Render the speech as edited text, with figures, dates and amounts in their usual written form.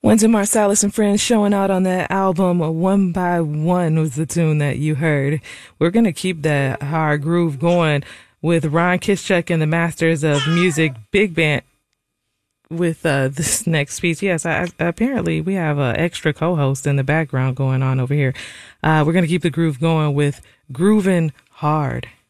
Wynton Marsalis and Friends showing out on that album. One by One was the tune that you heard. We're going to keep that hard groove going with Ron Kiszczak and the Masters of Music Big Band with this next piece. Yes, apparently we have an extra co-host in the background going on over here. We're going to keep the groove going with Groovin' Hard.